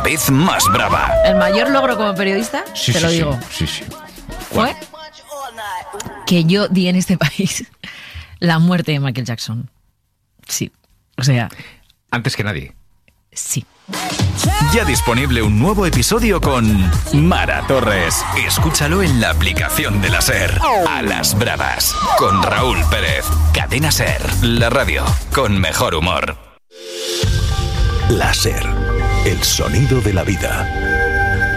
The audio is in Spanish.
vez más brava. El mayor logro como periodista, te lo digo. Sí. Fue que yo di en este país la muerte de Michael Jackson. Sí, o sea... Antes que nadie. Sí. Ya disponible un nuevo episodio con Mara Torres. Escúchalo en la aplicación de la SER. A las bravas. Con Raúl Pérez. Cadena SER. La radio con mejor humor. La SER. El sonido de la vida.